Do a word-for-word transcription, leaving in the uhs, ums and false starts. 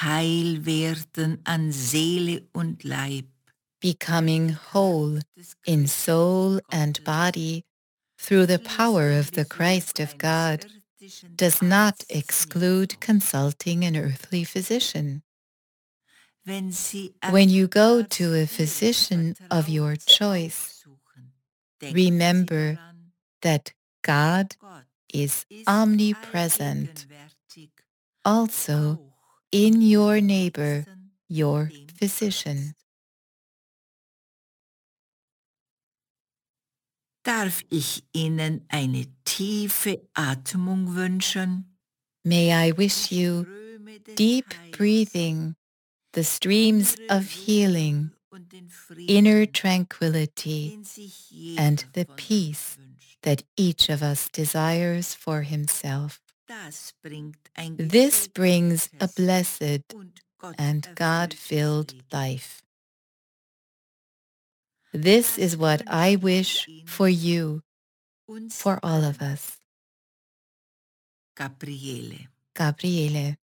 heil werden an Seele und Leib. Becoming whole in soul and body through the power of the Christ of God does not exclude consulting an earthly physician. When you go to a physician of your choice, remember that God is omnipresent, also in your neighbor, your physician. Darf ich Ihnen eine tiefe Atmung wünschen? May I wish you deep breathing, the streams of healing, inner tranquility, and the peace that each of us desires for himself. This brings a blessed and God-filled life. This is what I wish for you, for all of us. Gabriele. Gabriele.